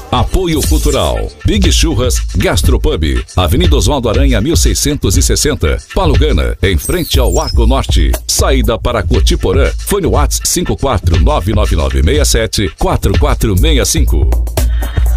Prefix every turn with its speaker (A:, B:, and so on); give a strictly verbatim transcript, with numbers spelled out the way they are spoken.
A: Apoio Cultural Big Churras Gastropub, Avenida Oswaldo Aranha mil seiscentos e sessenta, Palugana, em frente ao Arco Norte. Saída para Cotiporã. Fone WhatsApp cinco quatro nove nove nove seis sete quatro quatro seis cinco.